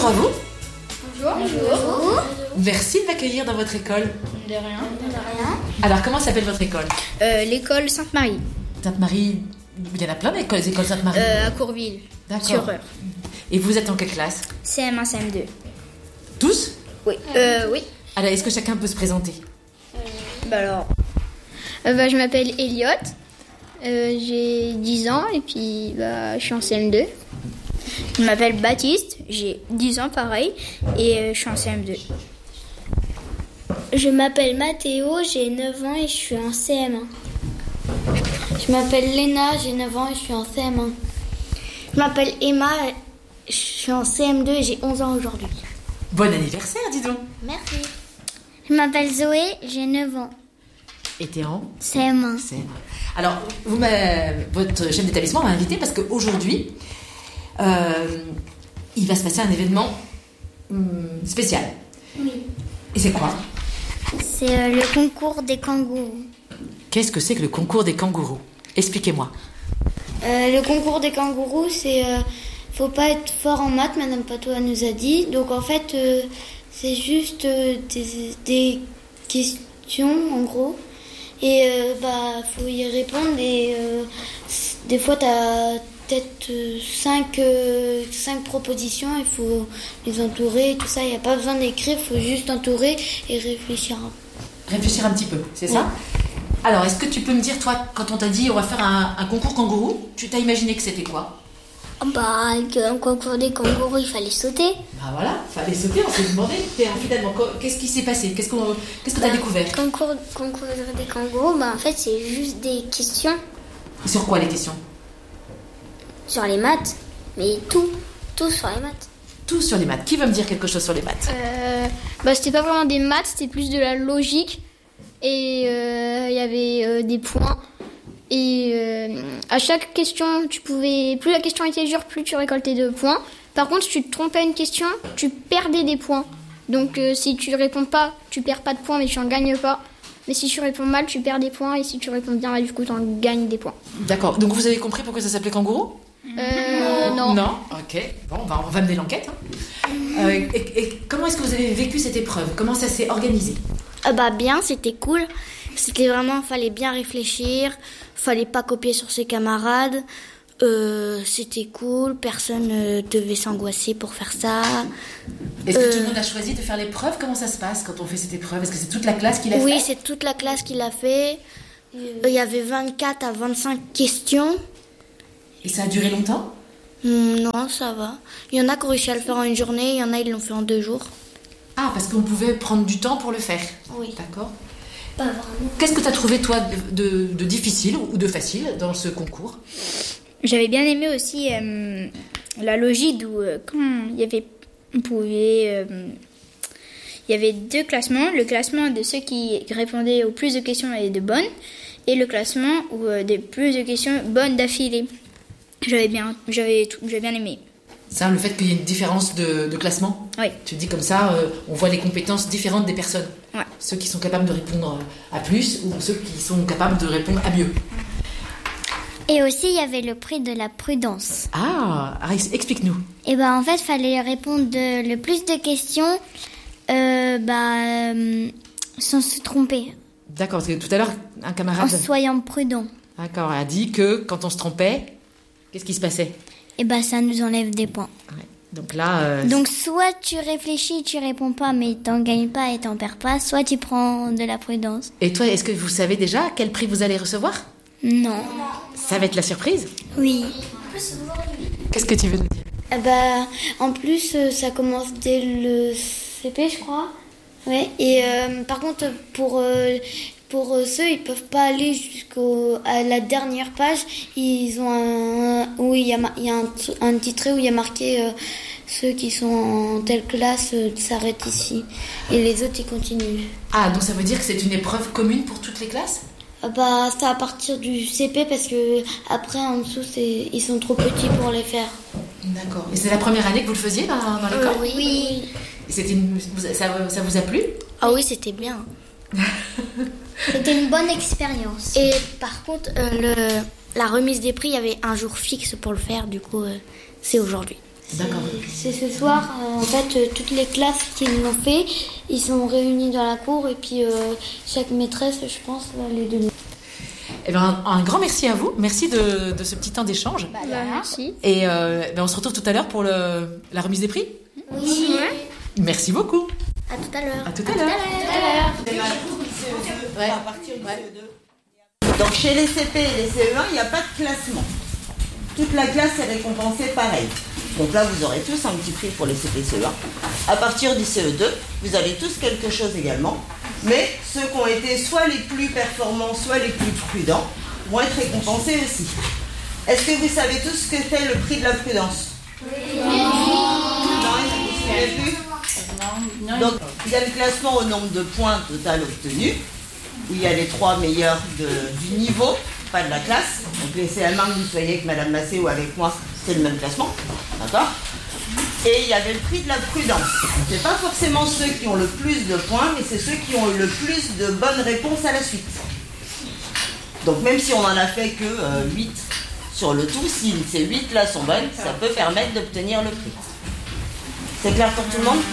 Bonjour à vous. Bonjour. Merci de m'accueillir dans votre école. De rien. Alors, comment s'appelle votre école? L'école Sainte-Marie. Sainte-Marie, il y en a plein d'écoles, les écoles Sainte-Marie. À Courville. D'accord. Sur Eure. Et vous êtes en quelle classe? CM1, CM2. Tous? Oui. Oui. Alors, est-ce que chacun peut se présenter? Je m'appelle Elliot. J'ai 10 ans et puis je suis en CM2. Je m'appelle Baptiste. J'ai 10 ans pareil et je suis en CM2. Je m'appelle Mathéo, j'ai 9 ans et je suis en CM1. Je m'appelle Léna, j'ai 9 ans et je suis en CM1. Je m'appelle Emma, je suis en CM2 et j'ai 11 ans aujourd'hui. Bon anniversaire, dis donc. Merci. Je m'appelle Zoé, j'ai 9 ans. Et t'es en CM1. Alors, votre chef d'établissement m'a invité parce qu'aujourd'hui, il va se passer un événement spécial. Oui. Et c'est quoi? C'est le concours des kangourous. Qu'est-ce que c'est que le concours des kangourous? Expliquez-moi. Le concours des kangourous, c'est... faut pas être fort en maths, Madame Patois nous a dit. Donc en fait, c'est juste des questions, en gros. Et faut y répondre. Et des fois, t'as peut-être 5 propositions. Il faut les entourer, tout ça. Il n'y a pas besoin d'écrire, il faut juste entourer et réfléchir. Réfléchir un petit peu, c'est ça? Alors, est-ce que tu peux me dire, toi, quand on t'a dit on va faire un concours kangourou, tu t'as imaginé que c'était quoi? Avec un concours des kangourous, il fallait sauter. Bah voilà, fallait sauter, on s'est demandé finalement, qu'est-ce qui s'est passé? Qu'est-ce que t'as découvert? Concours des kangourous, en fait, c'est juste des questions Et sur quoi les questions? sur les maths. Mais tout sur les maths. Tout sur les maths. Qui veut me dire quelque chose sur les maths? C'était pas vraiment des maths, c'était plus de la logique. Et il y avait des points. Et à chaque question, plus la question était dure, plus tu récoltais de points. Par contre, si tu te trompais à une question, tu perdais des points. Donc si tu réponds pas, tu perds pas de points, mais tu en gagnes pas. Mais si tu réponds mal, tu perds des points. Et si tu réponds bien, du coup, tu en gagnes des points. D'accord. Donc vous avez compris pourquoi ça s'appelait kangourou? Non. Non. Ok. Bon, on va mener l'enquête. Et comment est-ce que vous avez vécu cette épreuve? Comment ça s'est organisé? Bien, c'était cool. C'était vraiment, fallait bien réfléchir. Fallait pas copier sur ses camarades. C'était cool. Personne devait s'angoisser pour faire ça. Est-ce que tout le monde a choisi de faire l'épreuve? Comment ça se passe quand on fait cette épreuve? Est-ce que c'est toute la classe qui l'a fait? Oui, c'est toute la classe qui l'a fait. Il y avait 24 à 25 questions. Et ça a duré longtemps? Non, ça va. Il y en a qui ont réussi à le faire en une journée, il y en a ils l'ont fait en 2 jours. Ah, parce qu'on pouvait prendre du temps pour le faire. Oui. D'accord. Pas vraiment. Qu'est-ce que tu as trouvé, toi, de difficile ou de facile dans ce concours? J'avais bien aimé aussi la logique où il y avait 2 classements. Le classement de ceux qui répondaient au plus de questions et de bonnes. Et le classement des plus de questions bonnes d'affilée. J'avais bien aimé. Ça, le fait qu'il y ait une différence de classement? Oui. Tu dis comme ça, on voit les compétences différentes des personnes. Ouais. Ceux qui sont capables de répondre à plus ou ceux qui sont capables de répondre à mieux. Et aussi, il y avait le prix de la prudence. Ah, explique-nous. Et en fait, il fallait répondre le plus de questions sans se tromper. D'accord, parce que tout à l'heure, un camarade... En soyant prudent. D'accord, a dit que quand on se trompait, qu'est-ce qui se passait? Ça nous enlève des points. Ouais. Donc là... Donc soit tu réfléchis, tu réponds pas, mais t'en gagnes pas et t'en perds pas, soit tu prends de la prudence. Et toi, est-ce que vous savez déjà quel prix vous allez recevoir? Non. Ça va être la surprise? Oui. Qu'est-ce que tu veux nous dire? En plus, ça commence dès le CP, je crois. Ouais. Et par contre, pour ceux, ils peuvent pas aller jusqu'à la dernière page. Ils ont il y a un petit trait où il y a marqué ceux qui sont en telle classe s'arrêtent ici. Et les autres, ils continuent. Ah, donc ça veut dire que c'est une épreuve commune pour toutes les classes? C'est à partir du CP parce que après, en dessous, ils sont trop petits pour les faire. D'accord. Et c'est la première année que vous le faisiez dans l'école? Oui. Et ça vous a plu? Ah oui, c'était bien. C'était une bonne expérience. Et par contre, la remise des prix, il y avait un jour fixe pour le faire, du coup, c'est aujourd'hui. D'accord. C'est ce soir, en fait, toutes les classes qui l'ont fait, ils sont réunis dans la cour et puis chaque maîtresse, je pense, va les donner. Eh ben, un grand merci à vous. Merci de ce petit temps d'échange. Merci. Et on se retrouve tout à l'heure pour la remise des prix. Oui. Merci beaucoup. À tout à l'heure. À tout à l'heure. Ouais. À partir du CE2. Donc chez les CP et les CE1, il n'y a pas de classement. Toute la classe est récompensée pareil. Donc là, vous aurez tous un petit prix pour les CP CE1. À partir du CE2, vous avez tous quelque chose également. Mais ceux qui ont été soit les plus performants, soit les plus prudents, vont être récompensés aussi. Est-ce que vous savez tous ce que fait le prix de la prudence? Oui. Non, vous ne savez plus? Non. Donc, il y a le classement au nombre de points total obtenus, où il y a les 3 meilleurs du niveau, pas de la classe. Donc les CM1, que vous soyez avec Madame Massé ou avec moi, c'est le même classement. D'accord? Et il y avait le prix de la prudence. C'est pas forcément ceux qui ont le plus de points, mais c'est ceux qui ont eu le plus de bonnes réponses à la suite. Donc même si on en a fait que 8 sur le tout, si ces 8 là sont bonnes, ça peut permettre d'obtenir le prix. C'est clair pour tout le monde?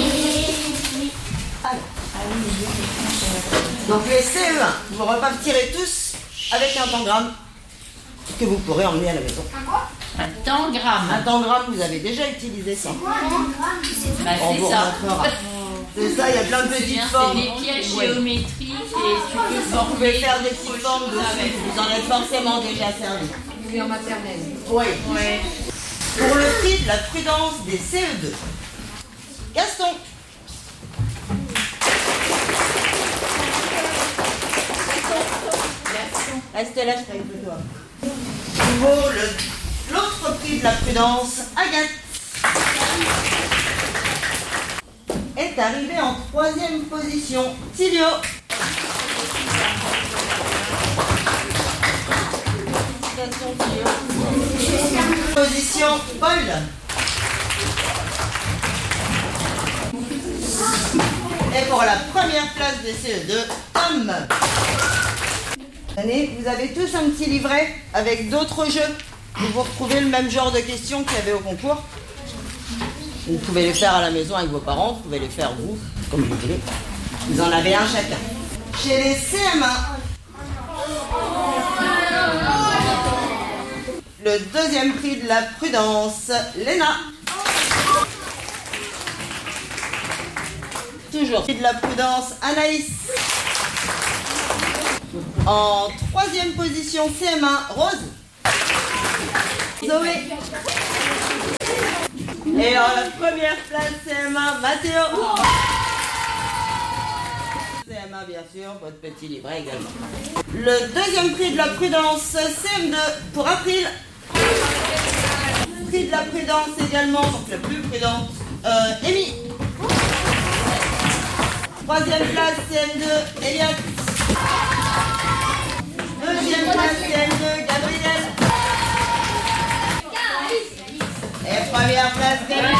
Donc les CE1, vous repartirez tous avec un tangramme que vous pourrez emmener à la maison. Un tangramme. Un tangramme, vous avez déjà utilisé ça. Bah, On c'est vous ça. remontrera. C'est ça, il y a plein de petites formes. C'est des pièges Oui. géométriques et tu peux Vous former. pouvez faire des petites formes dessus. Vous en êtes forcément déjà servi. Oui, en maternelle. Oui. Ouais. Pour le prix de la prudence des CE2. Gaston. Reste là, je ferai une photo. Pour l'autre prix de la prudence, Agathe est arrivée en 3e position. Tilio. Félicitations, Tilio. Position, Paul. Et pour la première place des CE2, Tom. Vous avez tous un petit livret avec d'autres jeux. Vous retrouvez le même genre de questions qu'il y avait au concours. Vous pouvez les faire à la maison avec vos parents, vous pouvez les faire vous, comme vous voulez. Vous en avez un chacun. Chez les CM1, le 2e prix de la prudence, Léna. Toujours prix de la prudence, Anaïs. En 3e position, CM1, Rose. Zoé. Et en la première place, CM1, Mathéo. CM1, bien sûr, votre petit livret également. Le 2e prix de la prudence, CM2, pour April. Prix de la prudence également, donc le plus prudente, Amy. 3e place, CM2, Elliot. 2e place, CM2, Gabriel. Et première place, Camille.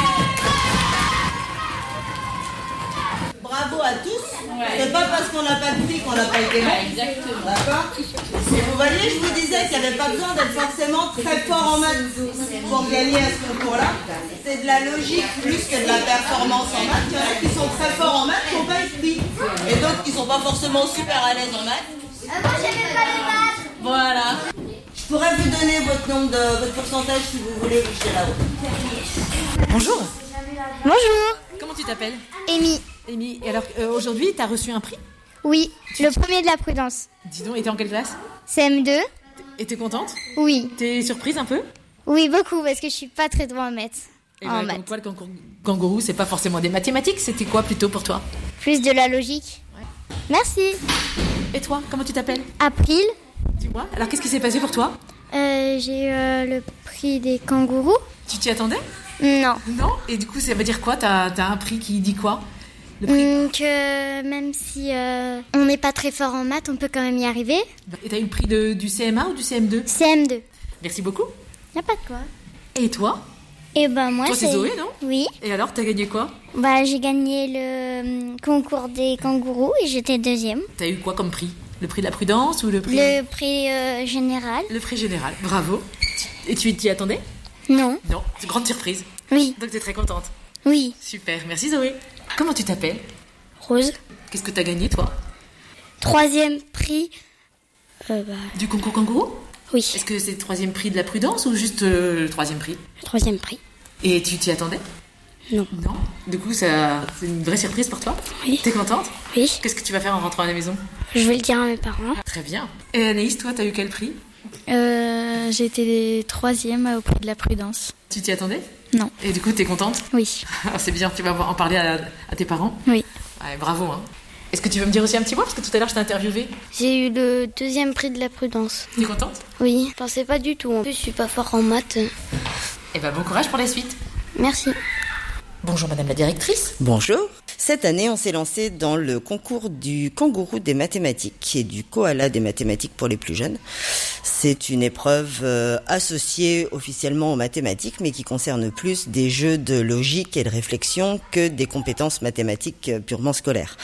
Bravo à tous. C'est pas parce qu'on n'a pas de prix qu'on n'a pas été bon. Exactement. D'accord? Et vous voyez, je vous disais qu'il n'y avait pas besoin d'être forcément très fort en maths pour gagner à ce concours-là. C'est de la logique plus que de la performance en maths. Il y en a qui sont très forts en maths qui n'ont pas eu de prix. Et d'autres qui ne sont pas forcément super à l'aise en maths. Moi, j'aimais pas les maths. Voilà. Je pourrais vous donner votre nombre votre pourcentage si vous voulez, je là-haut. Bonjour. Bonjour. Comment tu t'appelles? Amy. Amy. Et alors, aujourd'hui, tu as reçu un prix? Oui, le premier de la prudence. Dis donc, et t'es en quelle classe? CM2. Et t'es contente? Oui. T'es surprise un peu? Oui, beaucoup, parce que je suis pas très droit en maths. Et En ben, maths. comme quoi, le concours kangourou, c'est pas forcément des mathématiques, c'était quoi plutôt pour toi? Plus de la logique. Merci. Et toi, comment tu t'appelles? April. Dis-moi. Alors, qu'est-ce qui s'est passé pour toi? J'ai eu le prix des kangourous. Tu t'y attendais? Non. Non? Et du coup, ça veut dire quoi? T'as un prix qui dit quoi? Le prix... Que même si on n'est pas très fort en maths, on peut quand même y arriver. Et t'as eu le prix du CM1 ou du CM2? CM2. Merci beaucoup. Y a pas de quoi. Et toi? Et ben moi Toi, c'est Zoé, non? Oui. Et alors, t'as gagné quoi? Bah j'ai gagné le concours des kangourous et j'étais 2e. T'as eu quoi comme prix? Le prix de la prudence ou le prix... Le prix général. Le prix général. Bravo. Et tu t'y attendais? Non. Non, c'est une grande surprise. Oui, Donc tu es très contente. oui. Super, merci Zoé. Comment tu t'appelles? Rose. Qu'est-ce que tu as gagné toi? 3e prix. Du concours kangourou? Oui, Est-ce que c'est le 3e prix de la prudence ou juste le 3e prix? le 3e prix. Et tu t'y attendais? Non. Non. Du coup, c'est une vraie surprise pour toi? Oui. T'es contente? Oui, Qu'est-ce que tu vas faire en rentrant à la maison? je vais le dire à mes parents. Très bien. Et Anaïs, toi, t'as eu quel prix? J'ai été 3e au prix de la prudence. Tu t'y attendais? Non. Et du coup, t'es contente? Oui. Alors, c'est bien, tu vas en parler à tes parents? Oui. Ouais, bravo. Hein. Est-ce que tu veux me dire aussi un petit mot? Parce que tout à l'heure, je t'ai interviewé. J'ai eu le 2e prix de la prudence. T'es contente? Oui, je pensais pas du tout. En plus, je suis pas fort en maths. Eh ben, bon courage pour la suite. Merci. Bonjour, madame la directrice. Bonjour. Cette année, on s'est lancé dans le concours du kangourou des mathématiques et du koala des mathématiques pour les plus jeunes. C'est une épreuve associée officiellement aux mathématiques, mais qui concerne plus des jeux de logique et de réflexion que des compétences mathématiques purement scolaires.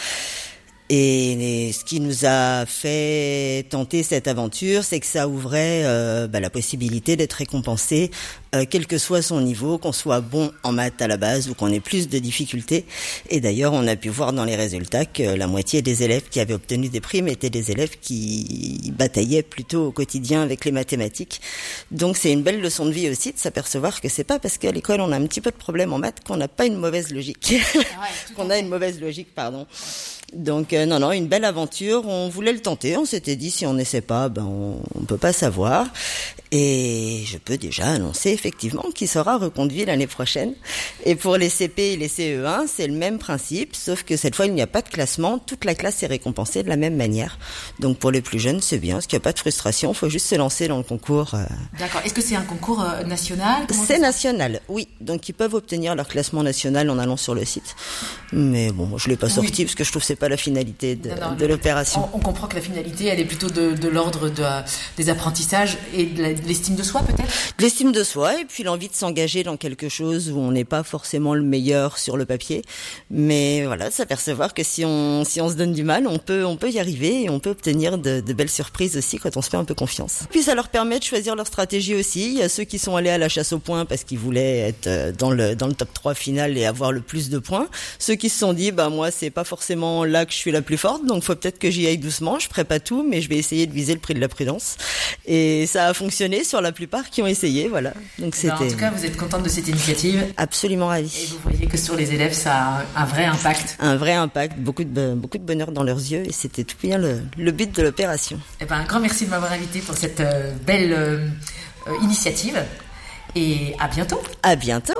Et ce qui nous a fait tenter cette aventure, c'est que ça ouvrait la possibilité d'être récompensé, quel que soit son niveau, qu'on soit bon en maths à la base ou qu'on ait plus de difficultés. Et d'ailleurs, on a pu voir dans les résultats que la moitié des élèves qui avaient obtenu des primes étaient des élèves qui bataillaient plutôt au quotidien avec les mathématiques. Donc c'est une belle leçon de vie aussi de s'apercevoir que c'est pas parce qu'à l'école on a un petit peu de problème en maths qu'on n'a pas une mauvaise logique. Qu'on a une mauvaise logique, pardon. Donc non, une belle aventure. On voulait le tenter. On s'était dit si on n'essaie pas, on peut pas savoir. Et je peux déjà annoncer effectivement qu'il sera reconduit l'année prochaine. Et pour les CP et les CE1, c'est le même principe, sauf que cette fois il n'y a pas de classement. Toute la classe est récompensée de la même manière. Donc pour les plus jeunes, c'est bien, parce qu'il n'y a pas de frustration. Il faut juste se lancer dans le concours. D'accord. Est-ce que c'est un concours national? C'est national, oui. Donc ils peuvent obtenir leur classement national en allant sur le site. Mais bon, je l'ai pas sorti parce que je trouve que c'est pas la finalité de l'opération. On comprend que la finalité, elle est plutôt de l'ordre des apprentissages et de l'estime de soi, peut-être? De l'estime de soi et puis l'envie de s'engager dans quelque chose où on n'est pas forcément le meilleur sur le papier. Mais voilà, s'apercevoir que si on se donne du mal, on peut y arriver et on peut obtenir de belles surprises aussi quand on se fait un peu confiance. Puis ça leur permet de choisir leur stratégie aussi. Il y a ceux qui sont allés à la chasse aux points parce qu'ils voulaient être dans le top 3 final et avoir le plus de points. Ceux qui se sont dit, moi c'est pas forcément là que je suis la plus forte, donc faut peut-être que j'y aille doucement, je ferai pas tout, mais je vais essayer de viser le prix de la prudence. Et ça a fonctionné sur la plupart qui ont essayé, voilà. Donc c'était... En tout cas, vous êtes contente de cette initiative? Absolument ravie. Et vous voyez que sur les élèves, ça a un vrai impact? Un vrai impact, beaucoup de bonheur dans leurs yeux, et c'était tout bien le but de l'opération. Eh ben, un grand merci de m'avoir invité pour cette belle initiative, et à bientôt. À bientôt.